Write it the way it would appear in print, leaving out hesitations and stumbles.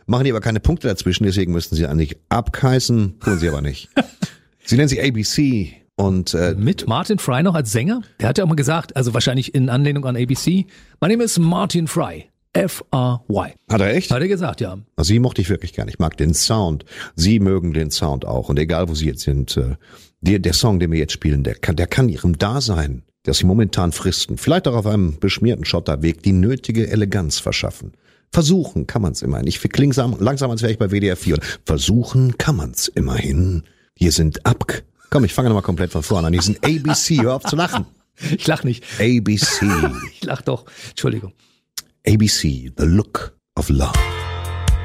machen die aber keine Punkte dazwischen, deswegen müssten sie eigentlich abkeißen, tun sie aber nicht. Sie nennen sich ABC und mit Martin Fry noch als Sänger? Der hat ja auch mal gesagt, also wahrscheinlich in Anlehnung an ABC, my name is Martin Fry. F-R-Y. Hat er echt? Hat er gesagt, ja. Also sie mochte ich wirklich gern. Ich mag den Sound. Sie mögen den Sound auch. Und egal, wo sie jetzt sind, der Song, den wir jetzt spielen, der kann ihrem Dasein, das sie momentan fristen, vielleicht auch auf einem beschmierten Schotterweg, die nötige Eleganz verschaffen. Versuchen kann man's immerhin. Ich klinge langsam, als wäre ich bei WDR 4. Versuchen kann man's immerhin. Hier sind Komm, ich fange nochmal komplett von vorne an. Hier sind ABC. Hör auf zu lachen. Ich lach nicht. ABC. Ich lach doch. Entschuldigung. ABC, The Look of Love.